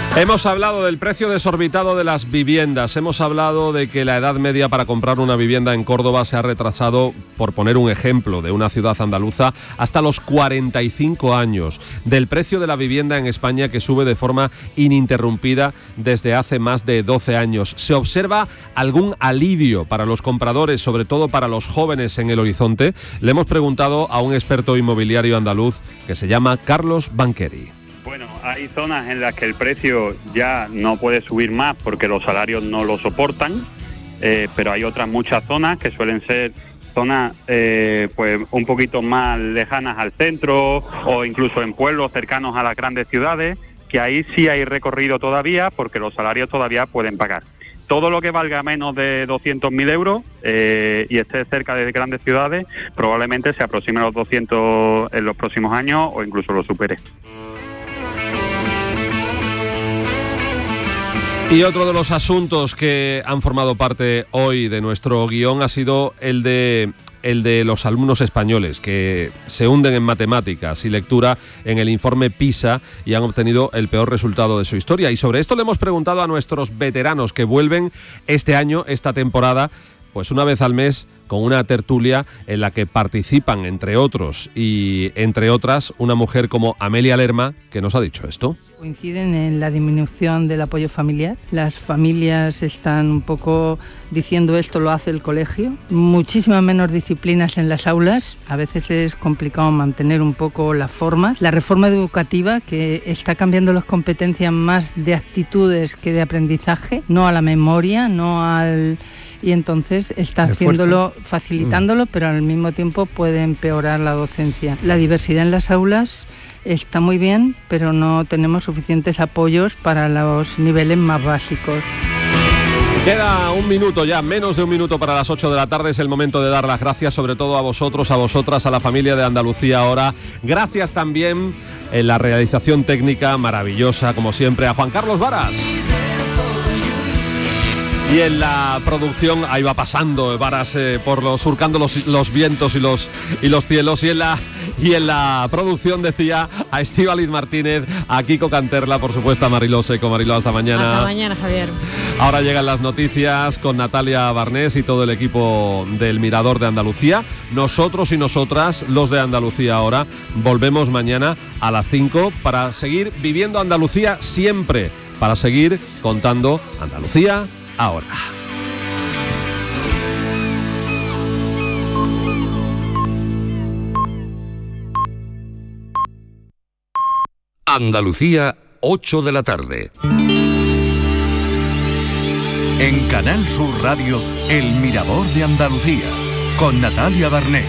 Hemos hablado del precio desorbitado de las viviendas, hemos hablado de que la edad media para comprar una vivienda en Córdoba se ha retrasado, por poner un ejemplo de una ciudad andaluza, hasta los 45 años, del precio de la vivienda en España que sube de forma ininterrumpida desde hace más de 12 años. ¿Se observa algún alivio para los compradores, sobre todo para los jóvenes, en el horizonte? Le hemos preguntado a un experto inmobiliario andaluz que se llama Carlos Banqueri. Bueno, hay zonas en las que el precio ya no puede subir más porque los salarios no lo soportan, pero hay otras muchas zonas que suelen ser zonas pues un poquito más lejanas al centro o incluso en pueblos cercanos a las grandes ciudades, que ahí sí hay recorrido todavía porque los salarios todavía pueden pagar. Todo lo que valga menos de 200.000 euros y esté cerca de grandes ciudades probablemente se aproxime a los 200 en los próximos años o incluso lo supere. Y otro de los asuntos que han formado parte hoy de nuestro guión ha sido el de los alumnos españoles que se hunden en matemáticas y lectura en el informe PISA y han obtenido el peor resultado de su historia. Y sobre esto le hemos preguntado a nuestros veteranos que vuelven este año, esta temporada, pues una vez al mes, con una tertulia en la que participan, entre otros y entre otras, una mujer como Amelia Lerma, que nos ha dicho esto. Coinciden en la disminución del apoyo familiar. Las familias están un poco diciendo esto lo hace el colegio. Muchísimas menos disciplinas en las aulas. A veces es complicado mantener un poco las formas. La reforma educativa, que está cambiando las competencias más de actitudes que de aprendizaje, no a la memoria, no al... Y entonces está haciéndolo, facilitándolo, pero al mismo tiempo puede empeorar la docencia. La diversidad en las aulas está muy bien, pero no tenemos suficientes apoyos para los niveles más básicos. Queda un minuto ya, menos de un minuto para las 8 de la tarde. Es el momento de dar las gracias sobre todo a vosotros, a vosotras, a la familia de Andalucía Ahora. Gracias también en la realización técnica maravillosa, como siempre, a Juan Carlos Varas. Y en la producción, ahí va pasando Varas surcando los vientos y los cielos. Y en la producción decía a Estíbaliz Martínez, a Kiko Canterla, por supuesto a Mariló Seco. Mariló, hasta mañana. Hasta mañana, Javier. Ahora llegan las noticias con Natalia Barnés y todo el equipo del Mirador de Andalucía. Nosotros y nosotras, los de Andalucía Ahora, volvemos mañana a las 5 para seguir viviendo Andalucía siempre, para seguir contando Andalucía Ahora. Andalucía, 8 de la tarde. En Canal Sur Radio, El Mirador de Andalucía, con Natalia Barnés.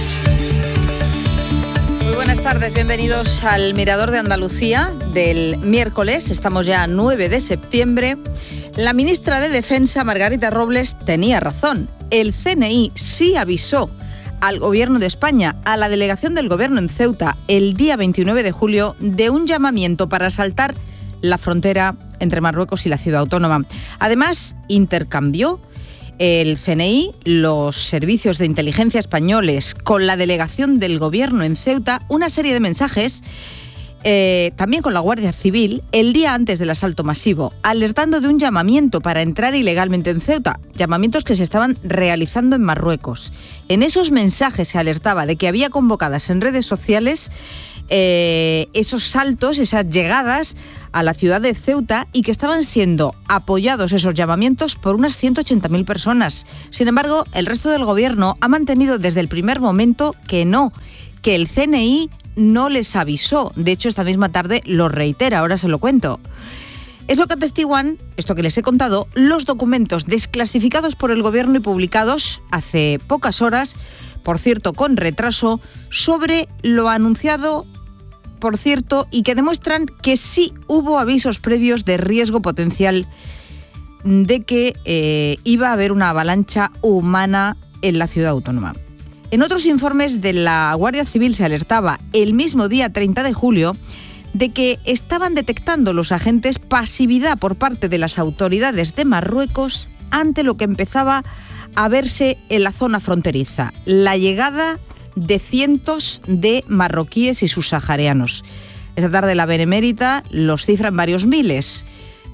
Muy buenas tardes, bienvenidos al Mirador de Andalucía del miércoles. Estamos ya a 9 de septiembre. La ministra de Defensa, Margarita Robles, tenía razón. El CNI sí avisó al Gobierno de España, a la delegación del Gobierno en Ceuta, el día 29 de julio, de un llamamiento para asaltar la frontera entre Marruecos y la ciudad autónoma. Además, intercambió el CNI, los servicios de inteligencia españoles, con la delegación del Gobierno en Ceuta, una serie de mensajes también con la Guardia Civil el día antes del asalto masivo, alertando de un llamamiento para entrar ilegalmente en Ceuta, llamamientos que se estaban realizando en Marruecos. En esos mensajes se alertaba de que había convocadas en redes sociales esos saltos, esas llegadas a la ciudad de Ceuta y que estaban siendo apoyados esos llamamientos por unas 180.000 personas. Sin embargo, el resto del gobierno ha mantenido desde el primer momento que el CNI no les avisó. De hecho, esta misma tarde lo reitera, ahora se lo cuento. Es lo que atestiguan, esto que les he contado, los documentos desclasificados por el gobierno y publicados hace pocas horas, por cierto, con retraso, sobre lo anunciado, por cierto, y que demuestran que sí hubo avisos previos de riesgo potencial de que iba a haber una avalancha humana en la ciudad autónoma. En otros informes de la Guardia Civil se alertaba el mismo día 30 de julio de que estaban detectando los agentes pasividad por parte de las autoridades de Marruecos ante lo que empezaba a verse en la zona fronteriza, la llegada de cientos de marroquíes y subsaharianos. Esta tarde la Benemérita los cifra en varios miles.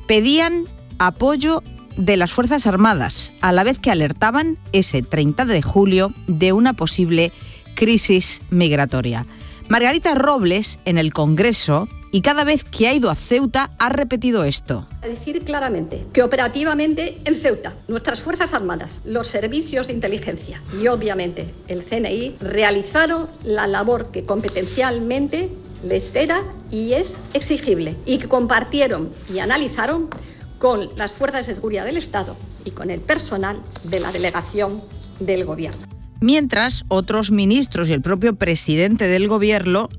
pedían apoyo de las Fuerzas Armadas, a la vez que alertaban ese 30 de julio de una posible crisis migratoria. Margarita Robles, en el Congreso, y cada vez que ha ido a Ceuta, ha repetido esto. A decir claramente que operativamente en Ceuta, nuestras Fuerzas Armadas, los servicios de inteligencia y obviamente el CNI realizaron la labor que competencialmente les era y es exigible, y que compartieron y analizaron con las fuerzas de seguridad del Estado y con el personal de la delegación del Gobierno. Mientras, otros ministros y el propio presidente del gobierno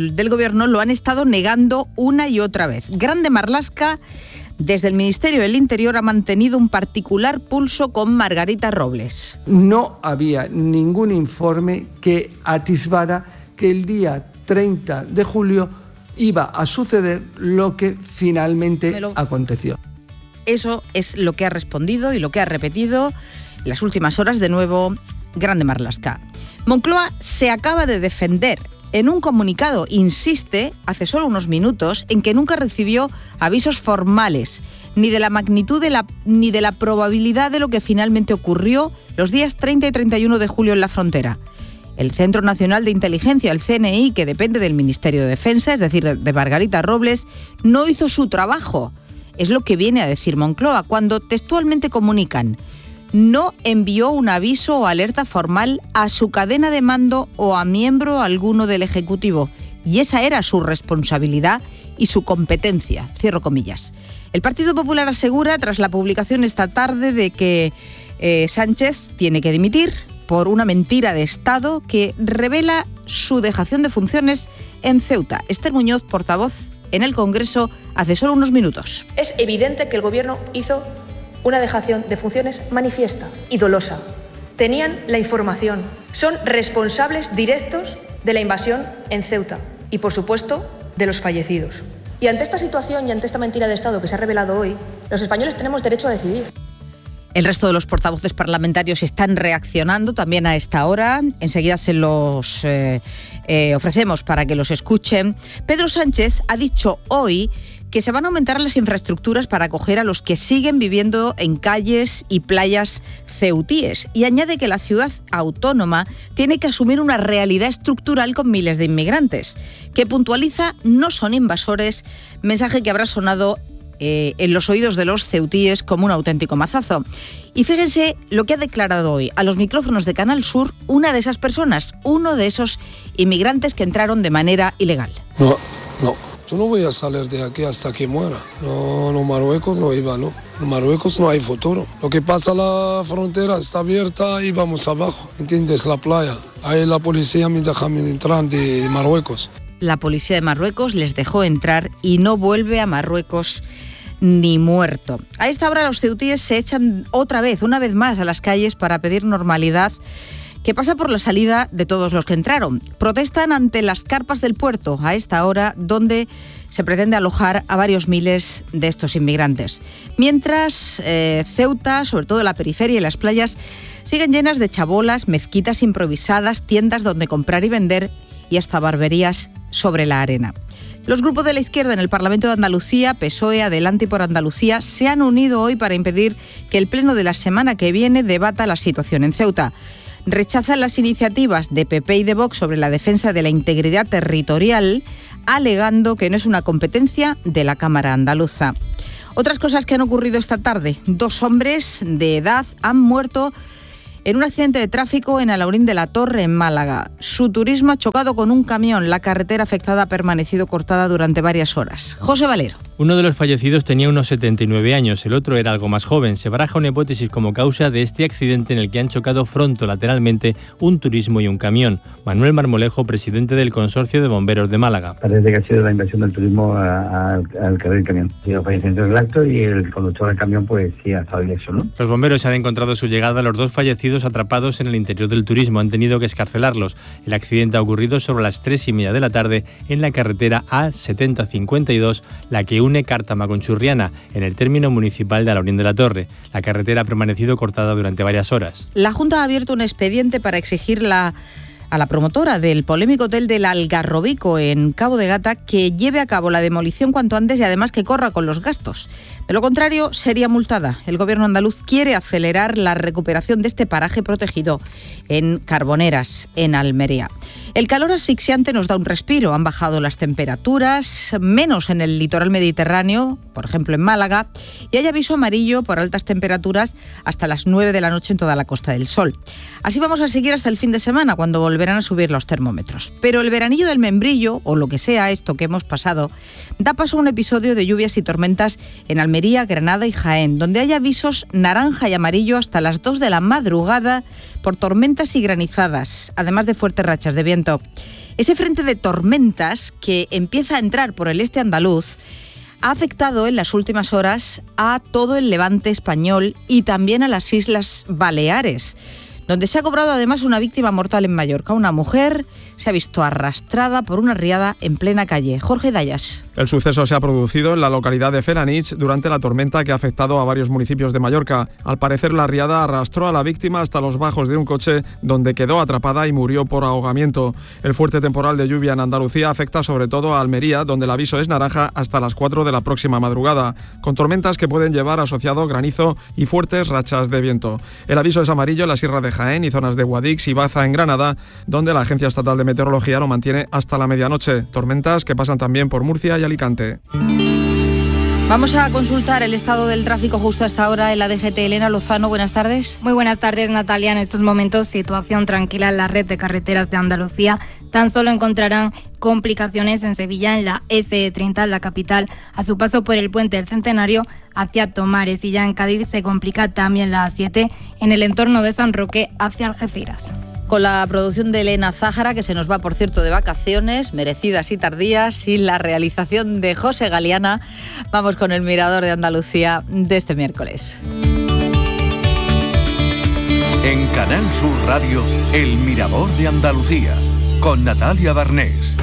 lo han estado negando una y otra vez. Grande Marlaska, desde el Ministerio del Interior, ha mantenido un particular pulso con Margarita Robles. No había ningún informe que atisbara que el día 30 de julio iba a suceder lo que finalmente aconteció. Eso es lo que ha respondido y lo que ha repetido en las últimas horas de nuevo Grande Marlaska. Moncloa se acaba de defender. En un comunicado insiste, hace solo unos minutos, en que nunca recibió avisos formales, ni de la magnitud ni de la probabilidad de lo que finalmente ocurrió los días 30 y 31 de julio en la frontera. El Centro Nacional de Inteligencia, el CNI, que depende del Ministerio de Defensa, es decir, de Margarita Robles, no hizo su trabajo. Es lo que viene a decir Moncloa cuando textualmente comunican: no envió un aviso o alerta formal a su cadena de mando o a miembro alguno del Ejecutivo, y esa era su responsabilidad y su competencia. Cierro comillas. El Partido Popular asegura, tras la publicación esta tarde de que Sánchez tiene que dimitir por una mentira de Estado que revela su dejación de funciones en Ceuta. Esther Muñoz, portavoz en el Congreso, hace solo unos minutos. Es evidente que el Gobierno hizo una dejación de funciones manifiesta y dolosa. Tenían la información. Son responsables directos de la invasión en Ceuta y, por supuesto, de los fallecidos. Y ante esta situación y ante esta mentira de Estado que se ha revelado hoy, los españoles tenemos derecho a decidir. El resto de los portavoces parlamentarios están reaccionando también a esta hora. Enseguida se los ofrecemos para que los escuchen. Pedro Sánchez ha dicho hoy que se van a aumentar las infraestructuras para acoger a los que siguen viviendo en calles y playas ceutíes, y añade que la ciudad autónoma tiene que asumir una realidad estructural con miles de inmigrantes, que puntualiza no son invasores, mensaje que habrá sonado en los oídos de los ceutíes como un auténtico mazazo. Y fíjense lo que ha declarado hoy a los micrófonos de Canal Sur una de esas personas, uno de esos inmigrantes que entraron de manera ilegal. No, yo no voy a salir de aquí hasta que muera. No, Marruecos no iba, no. En Marruecos no hay futuro. Lo que pasa, la frontera está abierta y vamos abajo, ¿entiendes? La playa. Ahí la policía me deja entrar de Marruecos. La policía de Marruecos les dejó entrar y no vuelve a Marruecos ni muerto. A esta hora los ceutíes se echan una vez más a las calles para pedir normalidad, que pasa por la salida de todos los que entraron. Protestan ante las carpas del puerto a esta hora, donde se pretende alojar a varios miles de estos inmigrantes. Mientras Ceuta, sobre todo la periferia y las playas, siguen llenas de chabolas, mezquitas improvisadas, tiendas donde comprar y vender y hasta barberías sobre la arena. Los grupos de la izquierda en el Parlamento de Andalucía, PSOE, Adelante y por Andalucía, se han unido hoy para impedir que el pleno de la semana que viene debata la situación en Ceuta. Rechazan las iniciativas de PP y de Vox sobre la defensa de la integridad territorial, alegando que no es una competencia de la Cámara andaluza. Otras cosas que han ocurrido esta tarde: 2 hombres de edad han muerto en un accidente de tráfico en Alhaurín de la Torre, en Málaga. Su turismo ha chocado con un camión. La carretera afectada ha permanecido cortada durante varias horas. José Valero. Uno de los fallecidos tenía unos 79 años, el otro era algo más joven. Se baraja una hipótesis como causa de este accidente en el que han chocado frontolateralmente un turismo y un camión. Manuel Marmolejo, presidente del Consorcio de Bomberos de Málaga. Parece que ha sido la invasión del turismo al carril del camión. Ha sido fallecimiento del acto y el conductor del camión pues sí ha estado ileso, ¿no? Los bomberos han encontrado a su llegada a los 2 fallecidos atrapados en el interior del turismo. Han tenido que excarcelarlos. El accidente ha ocurrido sobre las 3:30 de la tarde en la carretera A7052, la que une Cártama con Churriana, en el término municipal de Alhaurín de la Torre. La carretera ha permanecido cortada durante varias horas. La Junta ha abierto un expediente para exigir la a la promotora del polémico hotel del Algarrobico en Cabo de Gata que lleve a cabo la demolición cuanto antes y además que corra con los gastos. De lo contrario, sería multada. El gobierno andaluz quiere acelerar la recuperación de este paraje protegido en Carboneras, en Almería. El calor asfixiante nos da un respiro. Han bajado las temperaturas, menos en el litoral mediterráneo, por ejemplo en Málaga, y hay aviso amarillo por altas temperaturas hasta las 9 de la noche en toda la Costa del Sol. Así vamos a seguir hasta el fin de semana, cuando volverán a subir los termómetros. Pero el veranillo del membrillo, o lo que sea esto que hemos pasado, da paso a un episodio de lluvias y tormentas en Almería, Granada y Jaén, donde hay avisos naranja y amarillo hasta las 2 de la madrugada por tormentas y granizadas, además de fuertes rachas de viento. Ese frente de tormentas que empieza a entrar por el este andaluz ha afectado en las últimas horas a todo el levante español y también a las Islas Baleares, donde se ha cobrado además una víctima mortal en Mallorca. Una mujer se ha visto arrastrada por una riada en plena calle. Jorge Dayas. El suceso se ha producido en la localidad de Felanich durante la tormenta que ha afectado a varios municipios de Mallorca. Al parecer, la riada arrastró a la víctima hasta los bajos de un coche, donde quedó atrapada y murió por ahogamiento. El fuerte temporal de lluvia en Andalucía afecta sobre todo a Almería, donde el aviso es naranja hasta las 4 de la próxima madrugada, con tormentas que pueden llevar asociado granizo y fuertes rachas de viento. El aviso es amarillo en la Sierra de Jaén y zonas de Guadix y Baza en Granada, donde la Agencia Estatal de Meteorología lo mantiene hasta la medianoche. Tormentas que pasan también por Murcia y Alicante. Vamos a consultar el estado del tráfico justo hasta ahora en la DGT. Elena Lozano, buenas tardes. Muy buenas tardes, Natalia. En estos momentos, situación tranquila en la red de carreteras de Andalucía. Tan solo encontrarán complicaciones en Sevilla, en la SE30, en la capital, a su paso por el puente del Centenario hacia Tomares. Y ya en Cádiz se complica también la A7 en el entorno de San Roque hacia Algeciras. Con la producción de Elena Zájara, que se nos va, por cierto, de vacaciones, merecidas y tardías, y la realización de José Galeana, vamos con el Mirador de Andalucía de este miércoles. En Canal Sur Radio, el Mirador de Andalucía, con Natalia Barnés.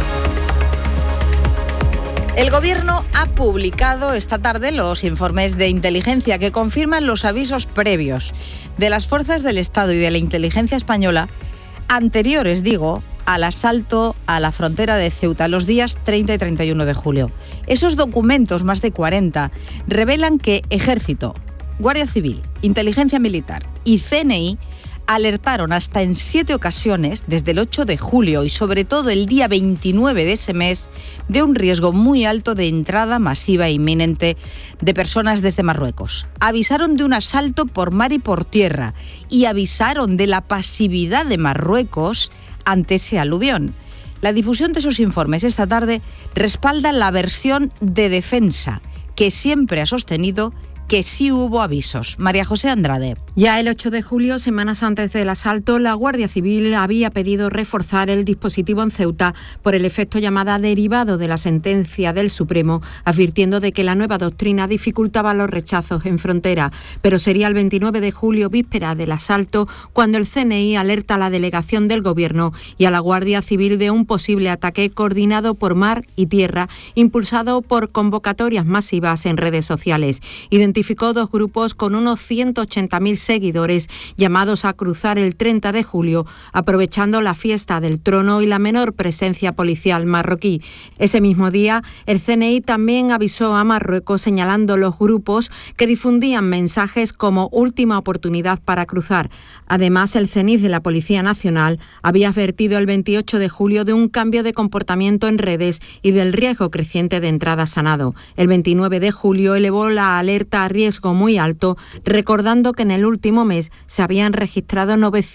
El Gobierno ha publicado esta tarde los informes de inteligencia que confirman los avisos previos de las fuerzas del Estado y de la inteligencia española, anteriores, al asalto a la frontera de Ceuta los días 30 y 31 de julio. Esos documentos, más de 40, revelan que Ejército, Guardia Civil, Inteligencia Militar y CNI alertaron hasta en 7 ocasiones, desde el 8 de julio y sobre todo el día 29 de ese mes, de un riesgo muy alto de entrada masiva e inminente de personas desde Marruecos. Avisaron de un asalto por mar y por tierra y avisaron de la pasividad de Marruecos ante ese aluvión. La difusión de esos informes esta tarde respalda la versión de defensa, que siempre ha sostenido que sí hubo avisos. María José Andrade. Ya el 8 de julio, semanas antes del asalto, la Guardia Civil había pedido reforzar el dispositivo en Ceuta por el efecto llamada derivado de la sentencia del Supremo, advirtiendo de que la nueva doctrina dificultaba los rechazos en frontera. Pero sería el 29 de julio, víspera del asalto, cuando el CNI alerta a la delegación del Gobierno y a la Guardia Civil de un posible ataque coordinado por mar y tierra, impulsado por convocatorias masivas en redes sociales. Identificó 2 grupos con unos 180.000 seguidores llamados a cruzar el 30 de julio, aprovechando la fiesta del trono y la menor presencia policial marroquí. Ese mismo día, el CNI también avisó a Marruecos señalando los grupos que difundían mensajes como última oportunidad para cruzar. Además, el CENIF de la Policía Nacional había advertido el 28 de julio de un cambio de comportamiento en redes y del riesgo creciente de entrada sanado. El 29 de julio elevó la alerta a riesgo muy alto, recordando que en el último mes se habían registrado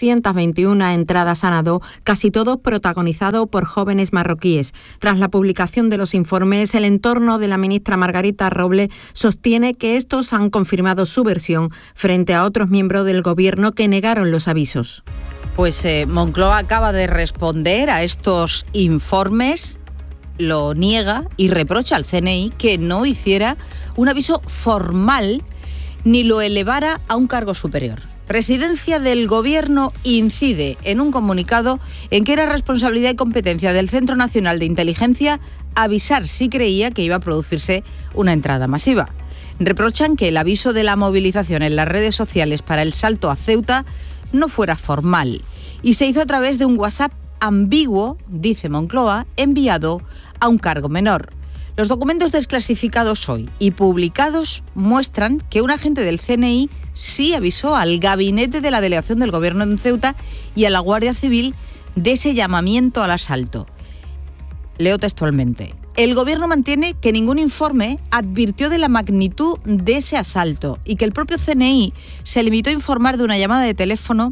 921 entradas a nado, casi todos protagonizados por jóvenes marroquíes. Tras la publicación de los informes, el entorno de la ministra Margarita Robles sostiene que estos han confirmado su versión frente a otros miembros del Gobierno que negaron los avisos. Pues Moncloa acaba de responder a estos informes, lo niega y reprocha al CNI que no hiciera un aviso formal ni lo elevara a un cargo superior. Presidencia del Gobierno incide en un comunicado en que era responsabilidad y competencia del Centro Nacional de Inteligencia avisar si creía que iba a producirse una entrada masiva. Reprochan que el aviso de la movilización en las redes sociales para el salto a Ceuta no fuera formal y se hizo a través de un WhatsApp ambiguo, dice Moncloa, enviado a un cargo menor. Los documentos desclasificados hoy y publicados muestran que un agente del CNI sí avisó al gabinete de la delegación del Gobierno en Ceuta y a la Guardia Civil de ese llamamiento al asalto. Leo textualmente. El Gobierno mantiene que ningún informe advirtió de la magnitud de ese asalto y que el propio CNI se limitó a informar con una llamada de teléfono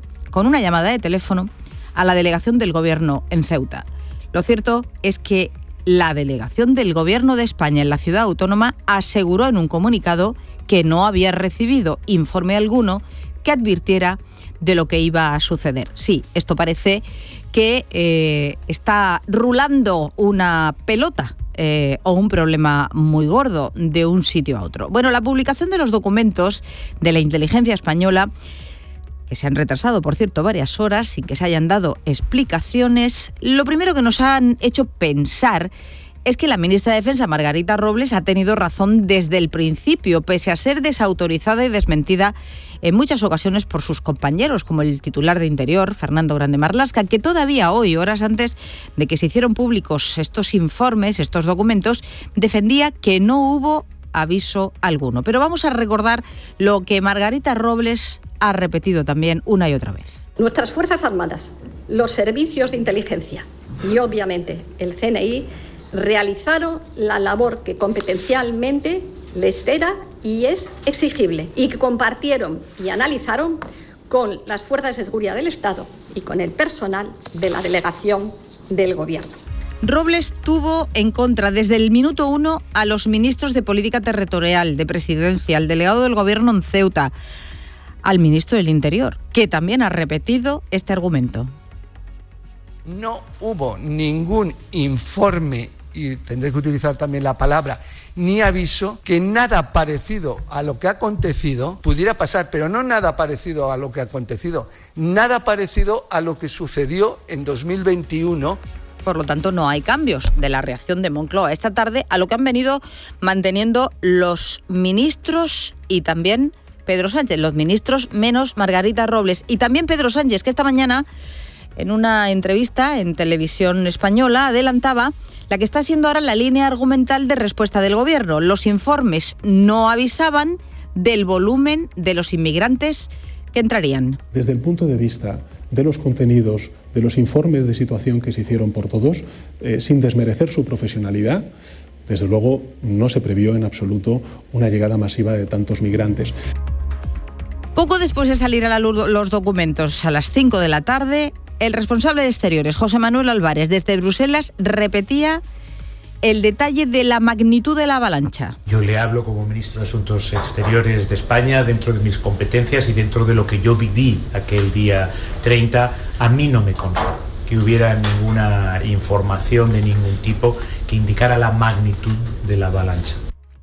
a la delegación del Gobierno en Ceuta. Lo cierto es que la delegación del Gobierno de España en la ciudad autónoma aseguró en un comunicado que no había recibido informe alguno que advirtiera de lo que iba a suceder. Sí, esto parece que está rulando una pelota o un problema muy gordo de un sitio a otro. Bueno, la publicación de los documentos de la inteligencia española, que se han retrasado, por cierto, varias horas sin que se hayan dado explicaciones, lo primero que nos han hecho pensar es que la ministra de Defensa, Margarita Robles, ha tenido razón desde el principio, pese a ser desautorizada y desmentida en muchas ocasiones por sus compañeros, como el titular de Interior, Fernando Grande Marlaska, que todavía hoy, horas antes de que se hicieran públicos estos informes, estos documentos, defendía que no hubo aviso alguno. Pero vamos a recordar lo que Margarita Robles ha repetido también una y otra vez. Nuestras Fuerzas Armadas, los servicios de inteligencia y obviamente el CNI realizaron la labor que competencialmente les era y es exigible y que compartieron y analizaron con las fuerzas de seguridad del Estado y con el personal de la delegación del Gobierno. Robles tuvo en contra desde el minuto 1 a los ministros de Política Territorial, de Presidencia, al delegado del Gobierno en Ceuta, al ministro del Interior, que también ha repetido este argumento. No hubo ningún informe, y tendré que utilizar también la palabra, ni aviso, que nada parecido a lo que ha acontecido pudiera pasar, pero no nada parecido a lo que ha acontecido, nada parecido a lo que sucedió en 2021. Por lo tanto, no hay cambios de la reacción de Moncloa esta tarde a lo que han venido manteniendo los ministros y también Pedro Sánchez, los ministros menos Margarita Robles y también Pedro Sánchez, que esta mañana en una entrevista en Televisión Española adelantaba la que está siendo ahora la línea argumental de respuesta del Gobierno. Los informes no avisaban del volumen de los inmigrantes que entrarían. Desde el punto de vista de los contenidos, de los informes de situación que se hicieron por todos, sin desmerecer su profesionalidad, desde luego no se previó en absoluto una llegada masiva de tantos migrantes. Poco después de salir a la luz los documentos, a las 5 de la tarde, el responsable de Exteriores, José Manuel Álvarez, desde Bruselas, repetía el detalle de la magnitud de la avalancha. Yo le hablo como ministro de Asuntos Exteriores de España, dentro de mis competencias y dentro de lo que yo viví aquel día 30. A mí no me consta que hubiera ninguna información de ningún tipo que indicara la magnitud de la avalancha.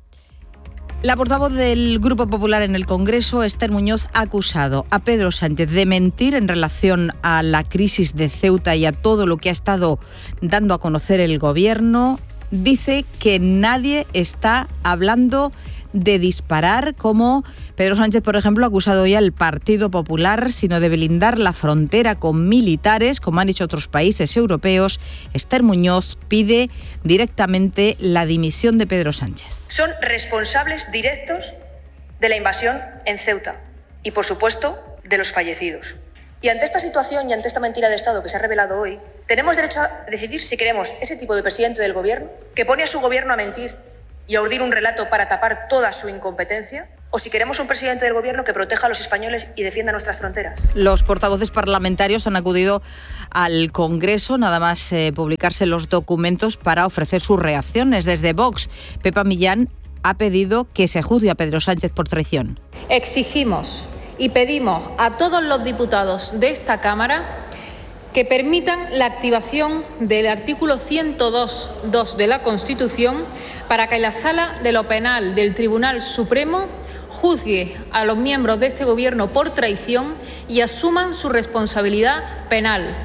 La portavoz del Grupo Popular en el Congreso, Esther Muñoz, ha acusado a Pedro Sánchez de mentir en relación a la crisis de Ceuta y a todo lo que ha estado dando a conocer el Gobierno. Dice que nadie está hablando de disparar, como Pedro Sánchez, por ejemplo, ha acusado hoy al Partido Popular, sino de blindar la frontera con militares, como han dicho otros países europeos. Esther Muñoz pide directamente la dimisión de Pedro Sánchez. Son responsables directos de la invasión en Ceuta y, por supuesto, de los fallecidos. Y ante esta situación y ante esta mentira de Estado que se ha revelado hoy, tenemos derecho a decidir si queremos ese tipo de presidente del Gobierno que pone a su Gobierno a mentir y a urdir un relato para tapar toda su incompetencia, o si queremos un presidente del Gobierno que proteja a los españoles y defienda nuestras fronteras. Los portavoces parlamentarios han acudido al Congreso, nada más publicarse los documentos, para ofrecer sus reacciones. Desde Vox, Pepa Millán ha pedido que se juzgue a Pedro Sánchez por traición. Exigimos y pedimos a todos los diputados de esta Cámara que permitan la activación del artículo 102.2 de la Constitución para que la Sala de lo Penal del Tribunal Supremo juzgue a los miembros de este Gobierno por traición y asuman su responsabilidad penal.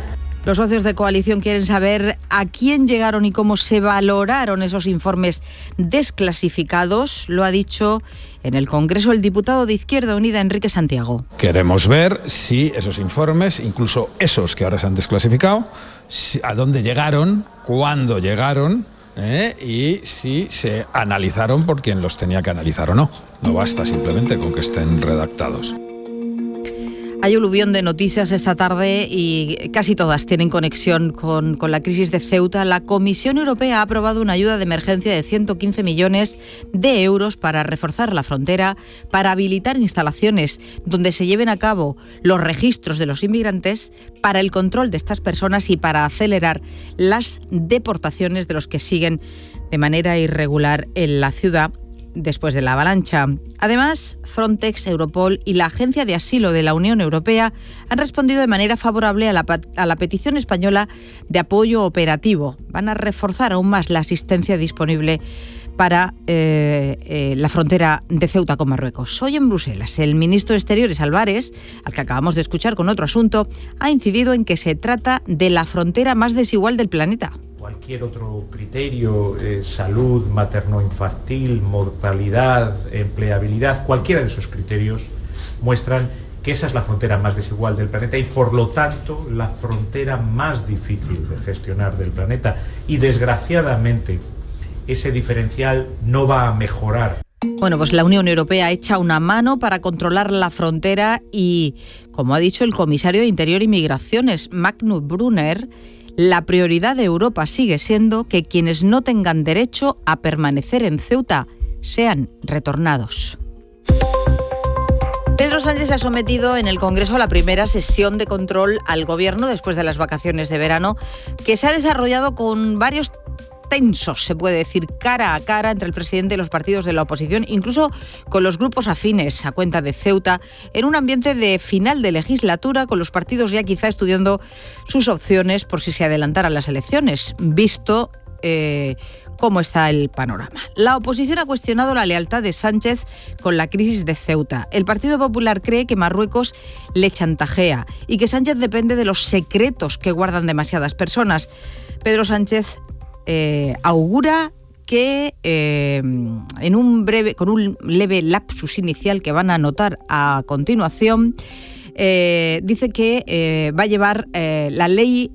Los socios de coalición quieren saber a quién llegaron y cómo se valoraron esos informes desclasificados. Lo ha dicho en el Congreso el diputado de Izquierda Unida, Enrique Santiago. Queremos ver si esos informes, incluso esos que ahora se han desclasificado, a dónde llegaron, cuándo llegaron, y si se analizaron por quien los tenía que analizar o no. No basta simplemente con que estén redactados. Hay aluvión de noticias esta tarde y casi todas tienen conexión con la crisis de Ceuta. La Comisión Europea ha aprobado una ayuda de emergencia de 115 millones de euros para reforzar la frontera, para habilitar instalaciones donde se lleven a cabo los registros de los inmigrantes, para el control de estas personas y para acelerar las deportaciones de los que siguen de manera irregular en la ciudad después de la avalancha. Además, Frontex, Europol y la Agencia de Asilo de la Unión Europea han respondido de manera favorable a la petición española de apoyo operativo. Van a reforzar aún más la asistencia disponible para la frontera de Ceuta con Marruecos. Hoy en Bruselas, el ministro de Exteriores, Álvarez, al que acabamos de escuchar con otro asunto, ha incidido en que se trata de la frontera más desigual del planeta. Cualquier otro criterio, salud materno-infantil, mortalidad, empleabilidad, cualquiera de esos criterios muestran que esa es la frontera más desigual del planeta y, por lo tanto, la frontera más difícil de gestionar del planeta. Y, desgraciadamente, ese diferencial no va a mejorar. Bueno, pues la Unión Europea echa una mano para controlar la frontera y, como ha dicho el comisario de Interior y Migraciones, Magnus Brunner, la prioridad de Europa sigue siendo que quienes no tengan derecho a permanecer en Ceuta sean retornados. Pedro Sánchez ha sometido en el Congreso a la primera sesión de control al Gobierno después de las vacaciones de verano, que se ha desarrollado con varios tensos, se puede decir, cara a cara entre el presidente y los partidos de la oposición, incluso con los grupos afines a cuenta de Ceuta, en un ambiente de final de legislatura, con los partidos ya quizá estudiando sus opciones por si se adelantaran las elecciones, visto cómo está el panorama. La oposición ha cuestionado la lealtad de Sánchez con la crisis de Ceuta. El Partido Popular cree que Marruecos le chantajea y que Sánchez depende de los secretos que guardan demasiadas personas. Pedro Sánchez augura que con un leve lapsus inicial que van a notar a continuación, dice que va a llevar la ley,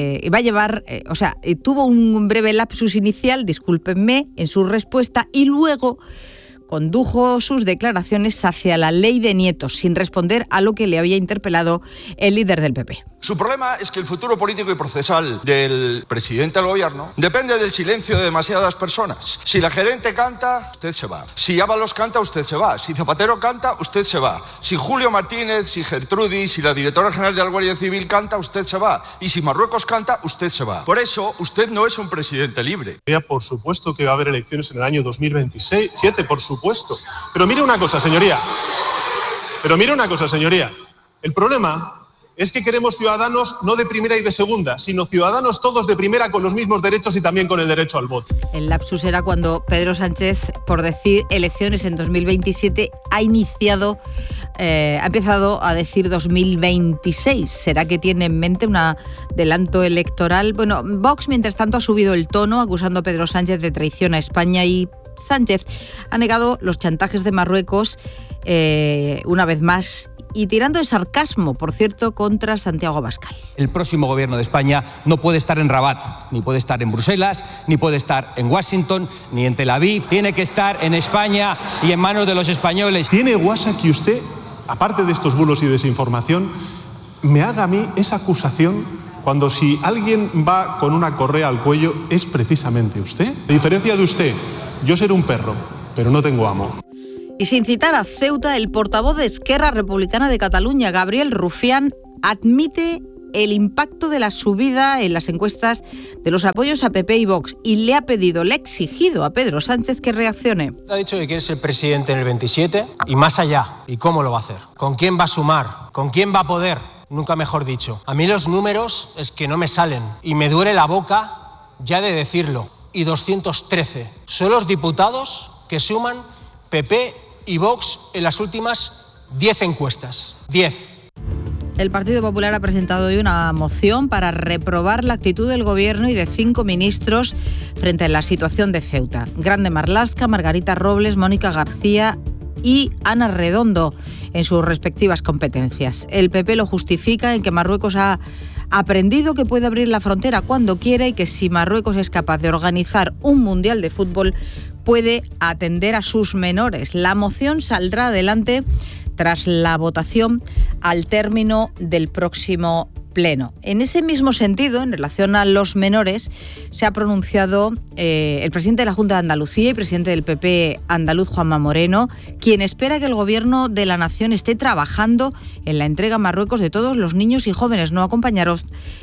tuvo un breve lapsus inicial, discúlpenme, en su respuesta y luego condujo sus declaraciones hacia la ley de nietos, sin responder a lo que le había interpelado el líder del PP. Su problema es que el futuro político y procesal del presidente del gobierno depende del silencio de demasiadas personas. Si la gerente canta, usted se va. Si Ábalos canta, usted se va. Si Zapatero canta, usted se va. Si Julio Martínez, si Gertrudis, si la directora general de la Guardia Civil canta, usted se va. Y si Marruecos canta, usted se va. Por eso, usted no es un presidente libre. Por supuesto que va a haber elecciones en el año 2027, por supuesto. Pero mire una cosa, señoría. El problema es que queremos ciudadanos no de primera y de segunda, sino ciudadanos todos de primera con los mismos derechos y también con el derecho al voto. El lapsus era cuando Pedro Sánchez, por decir elecciones en 2027, ha empezado a decir 2026. ¿Será que tiene en mente un adelanto electoral? Bueno, Vox, mientras tanto, ha subido el tono, acusando a Pedro Sánchez de traición a España y Sánchez ha negado los chantajes de Marruecos una vez más y tirando de sarcasmo, por cierto, contra Santiago Abascal. El próximo gobierno de España no puede estar en Rabat, ni puede estar en Bruselas, ni puede estar en Washington, ni en Tel Aviv. Tiene que estar en España y en manos de los españoles. ¿Tiene guasa que usted, aparte de estos bulos y desinformación, me haga a mí esa acusación cuando si alguien va con una correa al cuello es precisamente usted? A diferencia de usted, yo seré un perro, pero no tengo amo. Y sin citar a Ceuta, el portavoz de Esquerra Republicana de Cataluña, Gabriel Rufián, admite el impacto de la subida en las encuestas de los apoyos a PP y Vox y le ha exigido a Pedro Sánchez que reaccione. Ha dicho que quiere ser presidente en el 27 y más allá. ¿Y cómo lo va a hacer? ¿Con quién va a sumar? ¿Con quién va a poder? Nunca mejor dicho. A mí los números es que no me salen y me duele la boca ya de decirlo. Y 213 son los diputados que suman PP y Vox en las últimas 10 encuestas. 10. El Partido Popular ha presentado hoy una moción para reprobar la actitud del Gobierno y de 5 ministros frente a la situación de Ceuta. Grande Marlaska, Margarita Robles, Mónica García y Ana Redondo en sus respectivas competencias. El PP lo justifica en que Marruecos ha aprendido que puede abrir la frontera cuando quiera y que si Marruecos es capaz de organizar un mundial de fútbol puede atender a sus menores. La moción saldrá adelante tras la votación al término del próximo pleno. En ese mismo sentido, en relación a los menores, se ha pronunciado el presidente de la Junta de Andalucía y presidente del PP andaluz, Juanma Moreno, quien espera que el Gobierno de la Nación esté trabajando en la entrega a Marruecos de todos los niños y jóvenes no acompañados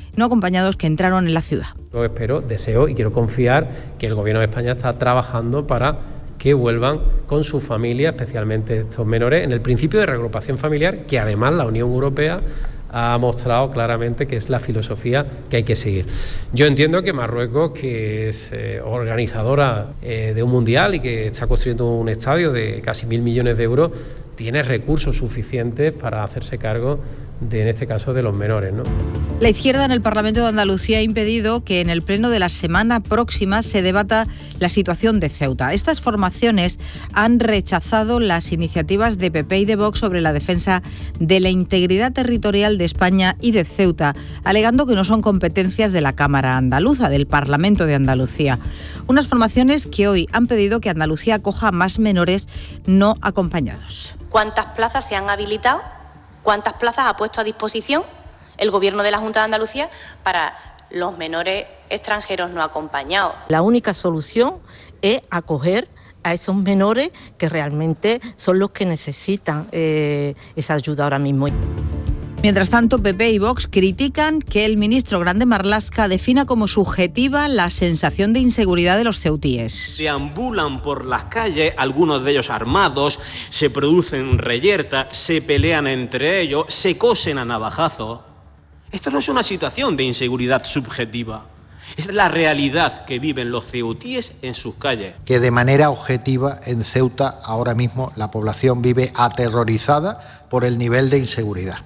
que entraron en la ciudad. Yo espero, deseo y quiero confiar que el Gobierno de España está trabajando para que vuelvan con su familia, especialmente estos menores, en el principio de reagrupación familiar, que además la Unión Europea ha mostrado claramente que es la filosofía que hay que seguir. Yo entiendo que Marruecos, que es organizadora de un mundial y que está construyendo un estadio de casi 1.000 millones de euros, tiene recursos suficientes para hacerse cargo de, en este caso, de los menores, ¿no? La izquierda en el Parlamento de Andalucía ha impedido que en el pleno de la semana próxima se debata la situación de Ceuta. Estas formaciones han rechazado las iniciativas de PP y de Vox sobre la defensa de la integridad territorial de España y de Ceuta, alegando que no son competencias de la Cámara Andaluza, del Parlamento de Andalucía. Unas formaciones que hoy han pedido que Andalucía acoja más menores no acompañados. ¿Cuántas plazas se han habilitado? ¿Cuántas plazas ha puesto a disposición el Gobierno de la Junta de Andalucía para los menores extranjeros no acompañados? La única solución es acoger a esos menores que realmente son los que necesitan esa ayuda ahora mismo. Mientras tanto, PP y Vox critican que el ministro Grande Marlaska defina como subjetiva la sensación de inseguridad de los ceutíes. Deambulan por las calles, algunos de ellos armados, se producen reyertas, se pelean entre ellos, se cosen a navajazos. Esto no es una situación de inseguridad subjetiva. Es la realidad que viven los ceutíes en sus calles. Que de manera objetiva en Ceuta ahora mismo la población vive aterrorizada por el nivel de inseguridad.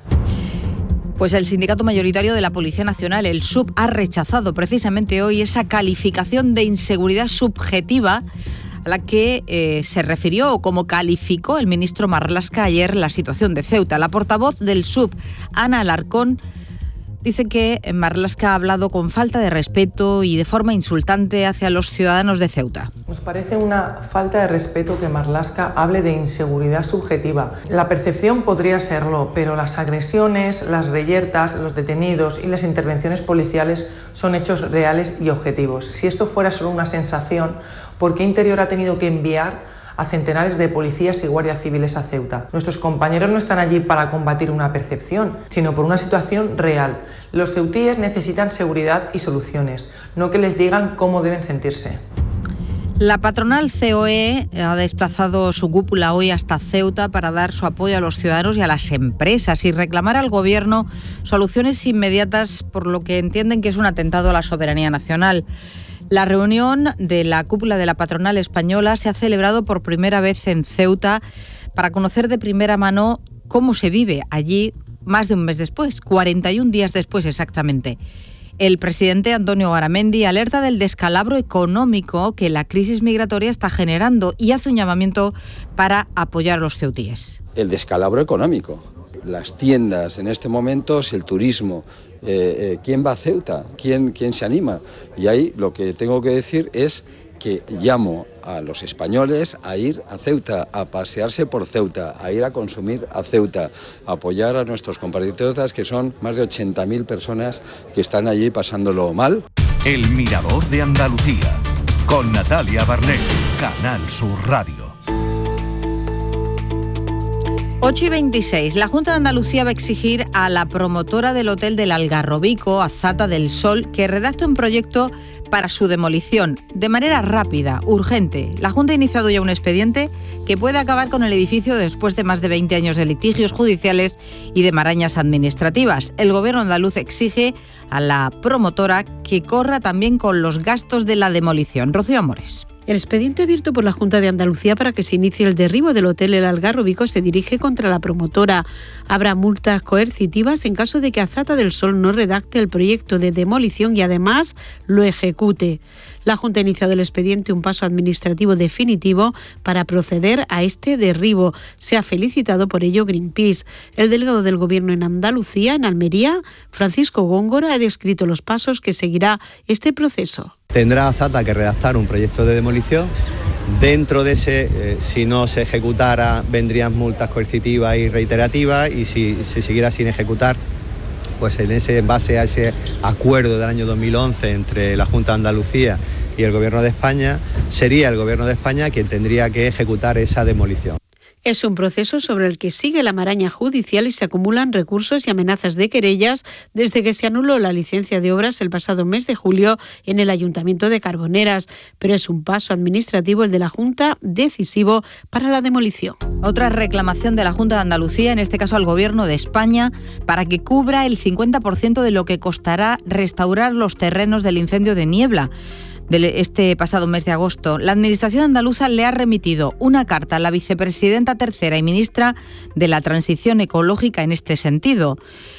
Pues el sindicato mayoritario de la Policía Nacional, el SUB, ha rechazado precisamente hoy esa calificación de inseguridad subjetiva a la que se refirió o como calificó el ministro Marlaska ayer la situación de Ceuta. La portavoz del SUB, Ana Alarcón, dice que Marlaska ha hablado con falta de respeto y de forma insultante hacia los ciudadanos de Ceuta. Nos parece una falta de respeto que Marlaska hable de inseguridad subjetiva. La percepción podría serlo, pero las agresiones, las reyertas, los detenidos y las intervenciones policiales son hechos reales y objetivos. Si esto fuera solo una sensación, ¿por qué Interior ha tenido que enviar a centenares de policías y guardias civiles a Ceuta? Nuestros compañeros no están allí para combatir una percepción, sino por una situación real. Los ceutíes necesitan seguridad y soluciones, no que les digan cómo deben sentirse. La patronal COE ha desplazado su cúpula hoy hasta Ceuta para dar su apoyo a los ciudadanos y a las empresas y reclamar al Gobierno soluciones inmediatas por lo que entienden que es un atentado a la soberanía nacional. La reunión de la cúpula de la patronal española se ha celebrado por primera vez en Ceuta para conocer de primera mano cómo se vive allí más de un mes después, 41 días después exactamente. El presidente Antonio Garamendi alerta del descalabro económico que la crisis migratoria está generando y hace un llamamiento para apoyar a los ceutíes. El descalabro económico. Las tiendas en este momento, el turismo, ¿quién va a Ceuta? ¿Quién se anima? Y ahí lo que tengo que decir es que llamo a los españoles a ir a Ceuta, a pasearse por Ceuta, a ir a consumir a Ceuta, a apoyar a nuestros compatriotas, que son más de 80.000 personas que están allí pasándolo mal. El Mirador de Andalucía, con Natalia Barnés, Canal Sur Radio. 8:26. La Junta de Andalucía va a exigir a la promotora del hotel del Algarrobico, Azata del Sol, que redacte un proyecto para su demolición de manera rápida, urgente. La Junta ha iniciado ya un expediente que puede acabar con el edificio después de más de 20 años de litigios judiciales y de marañas administrativas. El Gobierno andaluz exige a la promotora que corra también con los gastos de la demolición. Rocío Amores. El expediente abierto por la Junta de Andalucía para que se inicie el derribo del hotel El Algarrobico se dirige contra la promotora. Habrá multas coercitivas en caso de que Azata del Sol no redacte el proyecto de demolición y además lo ejecute. La Junta ha iniciado el expediente, un paso administrativo definitivo para proceder a este derribo. Se ha felicitado por ello Greenpeace. El delegado del Gobierno en Andalucía, en Almería, Francisco Góngora, ha descrito los pasos que seguirá este proceso. Tendrá Azata que redactar un proyecto de demolición. Dentro de ese, si no se ejecutara, vendrían multas coercitivas y reiterativas, y si se siguiera sin ejecutar, pues en base a ese acuerdo del año 2011 entre la Junta de Andalucía y el Gobierno de España, sería el Gobierno de España quien tendría que ejecutar esa demolición. Es un proceso sobre el que sigue la maraña judicial y se acumulan recursos y amenazas de querellas desde que se anuló la licencia de obras el pasado mes de julio en el Ayuntamiento de Carboneras. Pero es un paso administrativo, el de la Junta, decisivo para la demolición. Otra reclamación de la Junta de Andalucía, en este caso al Gobierno de España, para que cubra el 50% de lo que costará restaurar los terrenos del incendio de Niebla de este pasado mes de agosto. La Administración andaluza le ha remitido una carta a la vicepresidenta tercera y ministra de la Transición Ecológica en este sentido,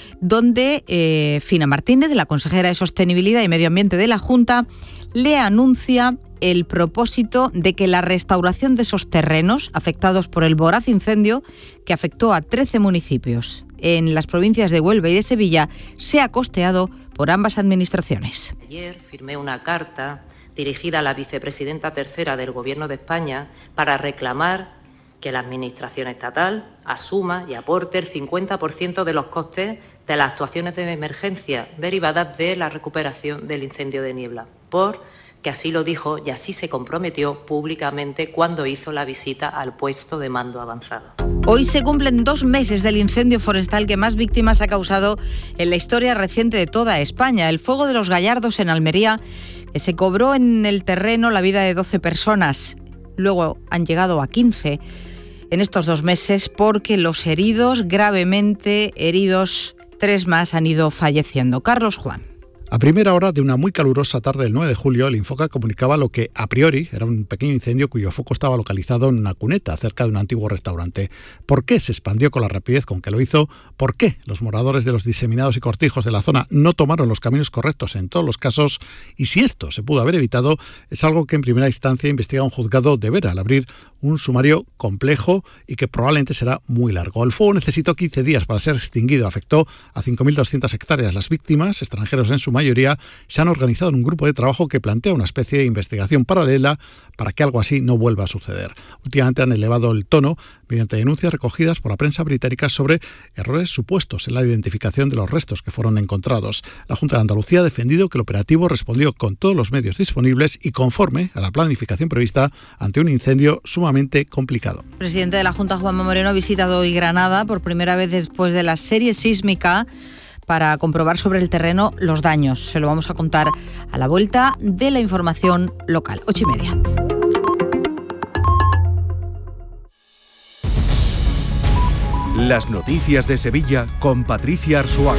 donde Fina Martínez, la consejera de Sostenibilidad y Medio Ambiente de la Junta, le anuncia el propósito de que la restauración de esos terrenos afectados por el voraz incendio que afectó a 13 municipios en las provincias de Huelva y de Sevilla sea costeado por ambas administraciones. Ayer firmé una carta dirigida a la vicepresidenta tercera del Gobierno de España para reclamar que la Administración estatal asuma y aporte el 50% de los costes de las actuaciones de emergencia derivadas de la recuperación del incendio de Niebla, porque así lo dijo y así se comprometió públicamente cuando hizo la visita al puesto de mando avanzado. Hoy se cumplen 2 meses del incendio forestal que más víctimas ha causado en la historia reciente de toda España, el fuego de los Gallardos en Almería, que se cobró en el terreno la vida de 12 personas. Luego han llegado a 15 en estos 2 meses porque los heridos, gravemente heridos, 3 más han ido falleciendo. Carlos Juan. A primera hora de una muy calurosa tarde del 9 de julio, el Infoca comunicaba lo que a priori era un pequeño incendio cuyo foco estaba localizado en una cuneta cerca de un antiguo restaurante. ¿Por qué se expandió con la rapidez con que lo hizo? ¿Por qué los moradores de los diseminados y cortijos de la zona no tomaron los caminos correctos en todos los casos? Y si esto se pudo haber evitado, es algo que en primera instancia investiga un juzgado de Vera al abrir un sumario complejo y que probablemente será muy largo. El fuego necesitó 15 días para ser extinguido. Afectó a 5.200 hectáreas. Las víctimas, extranjeros en su mayoría, se han organizado en un grupo de trabajo que plantea una especie de investigación paralela para que algo así no vuelva a suceder. Últimamente han elevado el tono mediante denuncias recogidas por la prensa británica sobre errores supuestos en la identificación de los restos que fueron encontrados. La Junta de Andalucía ha defendido que el operativo respondió con todos los medios disponibles y conforme a la planificación prevista ante un incendio sumamente complicado. El presidente de la Junta, Juanma Moreno, ha visitado hoy Granada por primera vez después de la serie sísmica para comprobar sobre el terreno los daños. Se lo vamos a contar a la vuelta de la información local. 8:30. Las noticias de Sevilla con Patricia Arzuaga.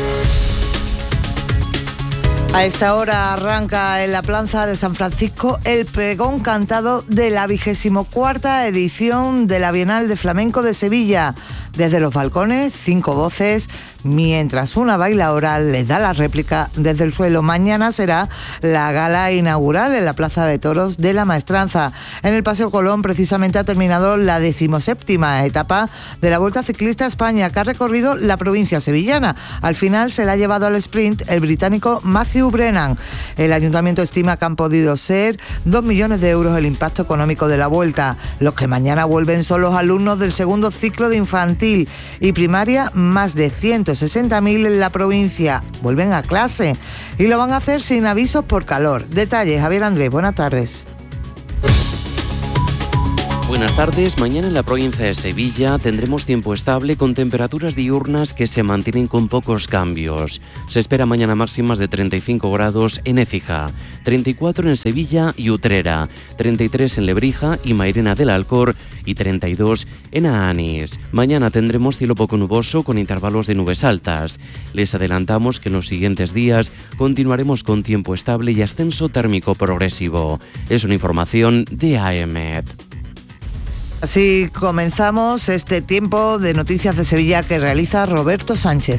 A esta hora arranca en la Plaza de San Francisco el pregón cantado de la 24ª edición de la Bienal de Flamenco de Sevilla. Desde los balcones, 5 voces, mientras una bailaora les da la réplica desde el suelo. Mañana será la gala inaugural en la Plaza de Toros de la Maestranza. En el Paseo Colón precisamente ha terminado la 17ª etapa de la Vuelta Ciclista a España, que ha recorrido la provincia sevillana. Al final se la ha llevado al sprint el británico Matthew Brennan. El ayuntamiento estima que han podido ser 2 millones de euros el impacto económico de la Vuelta. Los que mañana vuelven son los alumnos del segundo ciclo de infantil y primaria, más de 160.000 en la provincia. Vuelven a clase y lo van a hacer sin avisos por calor. Detalles, Javier Andrés, buenas tardes. Buenas tardes. Mañana en la provincia de Sevilla tendremos tiempo estable con temperaturas diurnas que se mantienen con pocos cambios. Se espera mañana máximas de 35 grados en Écija, 34 en Sevilla y Utrera, 33 en Lebrija y Mairena del Alcor y 32 en Aanís. Mañana tendremos cielo poco nuboso con intervalos de nubes altas. Les adelantamos que en los siguientes días continuaremos con tiempo estable y ascenso térmico progresivo. Es una información de AEMET. Así comenzamos este tiempo de Noticias de Sevilla que realiza Roberto Sánchez.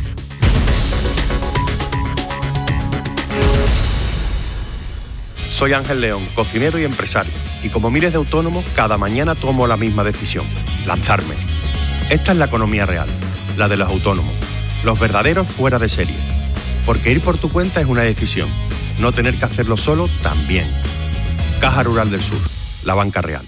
Soy Ángel León, cocinero y empresario, y como miles de autónomos, cada mañana tomo la misma decisión: lanzarme. Esta es la economía real, la de los autónomos, los verdaderos fuera de serie. Porque ir por tu cuenta es una decisión, no tener que hacerlo solo también. Caja Rural del Sur, la banca real.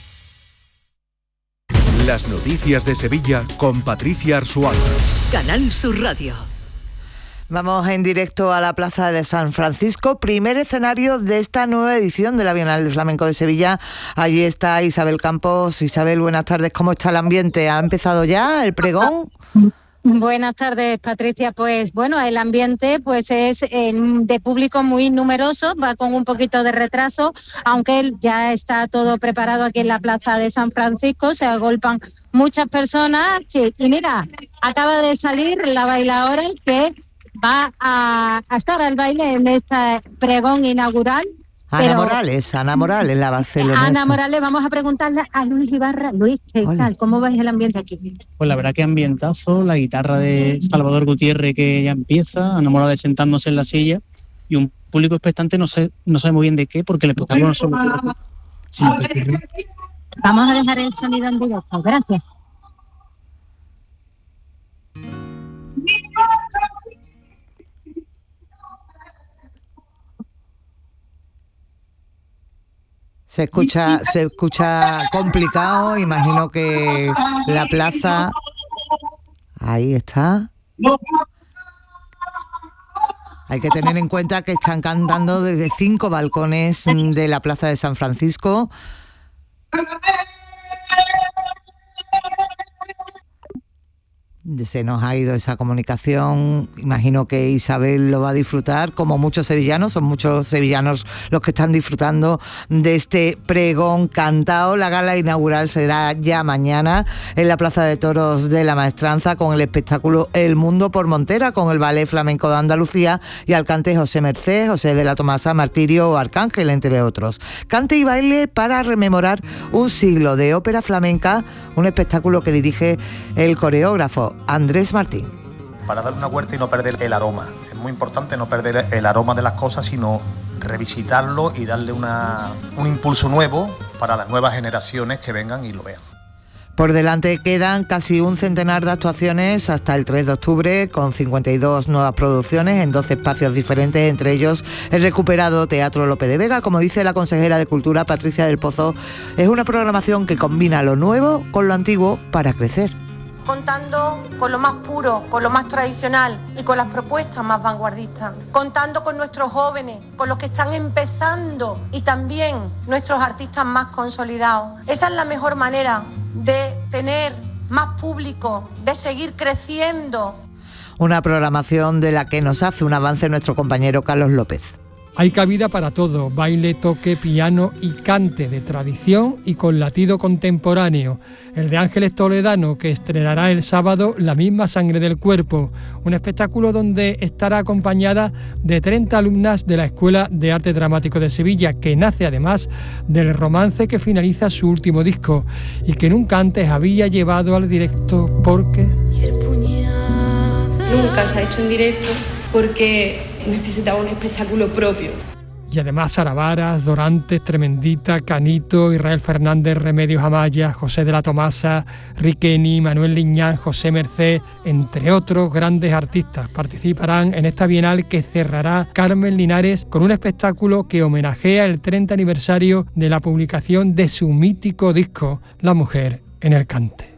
Las noticias de Sevilla con Patricia Arzuaga. Canal Sur Radio. Vamos en directo a la Plaza de San Francisco, primer escenario de esta nueva edición de la Bienal de Flamenco de Sevilla. Allí está Isabel Campos. Isabel, buenas tardes. ¿Cómo está el ambiente? ¿Ha empezado ya el pregón? Buenas tardes, Patricia. Pues bueno, el ambiente pues es de público muy numeroso, va con un poquito de retraso, aunque ya está todo preparado aquí en la Plaza de San Francisco. Se agolpan muchas personas y mira, acaba de salir la bailadora que va a estar al baile en este pregón inaugural. Ana Morales, la barcelonesa. Ana Morales, vamos a preguntarle a Luis Ibarra. Luis, ¿qué tal? ¿Cómo va el ambiente aquí? Pues la verdad que ambientazo, la guitarra de Salvador Gutiérrez que ya empieza, Ana Morales sentándose en la silla y un público expectante, no sabe muy bien de qué, porque el espectáculo no solo sino que... Vamos a dejar el sonido en directo, gracias. Se escucha complicado, imagino que la plaza... Ahí está. Hay que tener en cuenta que están cantando desde 5 balcones de la Plaza de San Francisco. Se nos ha ido esa comunicación. Imagino que Isabel lo va a disfrutar, como muchos sevillanos. Son muchos sevillanos los que están disfrutando de este pregón cantado. La gala inaugural será ya mañana en la Plaza de Toros de la Maestranza, con el espectáculo El Mundo por Montera, con el Ballet Flamenco de Andalucía y al cante José Mercé, José de la Tomasa, Martirio o Arcángel, entre otros. Cante y baile para rememorar un siglo de ópera flamenca, un espectáculo que dirige el coreógrafo Andrés Martín. Para dar una vuelta y no perder el aroma. Es muy importante no perder el aroma de las cosas, sino revisitarlo y darle un impulso nuevo para las nuevas generaciones que vengan y lo vean. Por delante quedan casi un centenar de actuaciones hasta el 3 de octubre, con 52 nuevas producciones en 12 espacios diferentes, entre ellos el recuperado Teatro Lope de Vega. Como dice la consejera de Cultura, Patricia del Pozo, es una programación que combina lo nuevo con lo antiguo para crecer. Contando con lo más puro, con lo más tradicional y con las propuestas más vanguardistas. Contando con nuestros jóvenes, con los que están empezando y también nuestros artistas más consolidados. Esa es la mejor manera de tener más público, de seguir creciendo. Una programación de la que nos hace un avance nuestro compañero Carlos López. Hay cabida para todo: baile, toque, piano y cante de tradición y con latido contemporáneo. El de Ángeles Toledano, que estrenará el sábado La misma sangre del cuerpo, un espectáculo donde estará acompañada de 30 alumnas de la Escuela de Arte Dramático de Sevilla, que nace además del romance que finaliza su último disco y que nunca antes había llevado al directo porque... Nunca se ha hecho en directo porque necesitaba un espectáculo propio. Y además Sara Varas, Dorantes, Tremendita, Canito, Israel Fernández, Remedios Amaya, José de la Tomasa, Riqueni, Manuel Liñán, José Mercé, entre otros grandes artistas, participarán en esta bienal que cerrará Carmen Linares con un espectáculo que homenajea el 30 aniversario de la publicación de su mítico disco La mujer en el cante.